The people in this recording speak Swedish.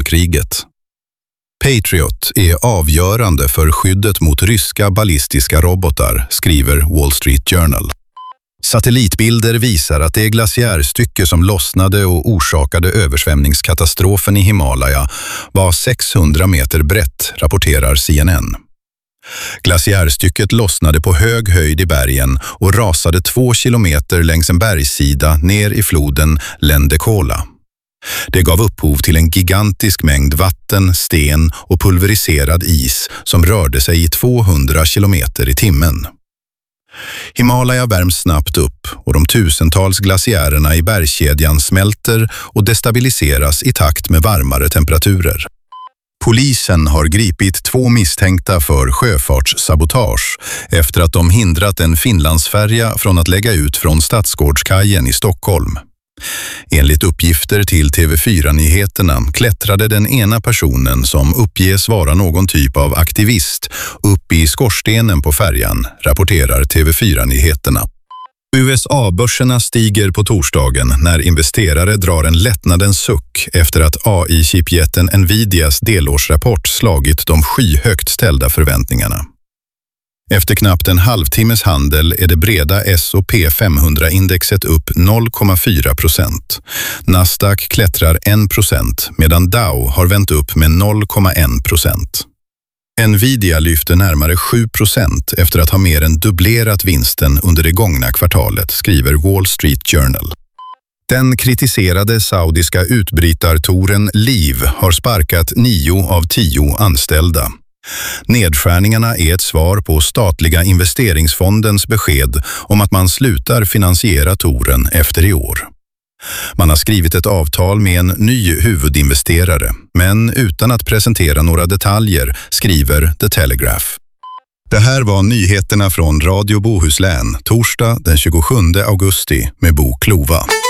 Koreakriget. Patriot är avgörande för skyddet mot ryska ballistiska robotar, skriver Wall Street Journal. Satellitbilder visar att det glaciärstycke som lossnade och orsakade översvämningskatastrofen i Himalaya var 600 meter brett, rapporterar CNN. Glaciärstycket lossnade på hög höjd i bergen och rasade 2 kilometer längs en bergssida ner i floden Lendekola. Det gav upphov till en gigantisk mängd vatten, sten och pulveriserad is som rörde sig i 200 kilometer i timmen. Himalaya värms snabbt upp och de tusentals glaciärerna i bergskedjan smälter och destabiliseras i takt med varmare temperaturer. Polisen har gripit 2 misstänkta för sjöfartssabotage efter att de hindrat en Finlandsfärja från att lägga ut från Stadsgårdskajen i Stockholm. Enligt uppgifter till TV4-nyheterna klättrade den ena personen, som uppges vara någon typ av aktivist, upp i skorstenen på färjan, rapporterar TV4-nyheterna. USA-börserna stiger på torsdagen när investerare drar en lättnadens suck efter att AI-chipjätten Nvidias delårsrapport slagit de skyhögt ställda förväntningarna. Efter knappt en halvtimmes handel är det breda S&P 500-indexet upp 0,4%. Nasdaq klättrar 1% medan Dow har vänt upp med 0,1%. Nvidia lyfter närmare 7% efter att ha mer än dubblerat vinsten under det gångna kvartalet, skriver Wall Street Journal. Den kritiserade saudiska utbrytartoren Liv har sparkat 9 av 10 anställda. Nedskärningarna är ett svar på statliga investeringsfondens besked om att man slutar finansiera toren efter i år. Man har skrivit ett avtal med en ny huvudinvesterare, men utan att presentera några detaljer, skriver The Telegraph. Det här var nyheterna från Radio Bohuslän, torsdag den 27 augusti med Bo Klova.